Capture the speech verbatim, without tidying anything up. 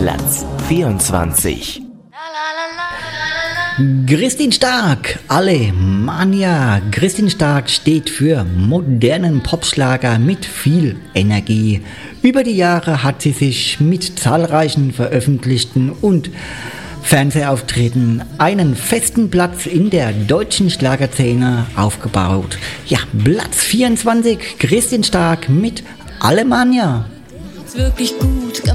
Platz vierundzwanzig. Christin Stark, Alemania. Christin Stark steht für modernen Popschlager mit viel Energie. Über die Jahre hat sie sich mit zahlreichen veröffentlichten und Fernsehauftritten einen festen Platz in der deutschen Schlagerszene aufgebaut. Ja, Platz vierundzwanzig, Christin Stark mit Alemania. Wirklich gut.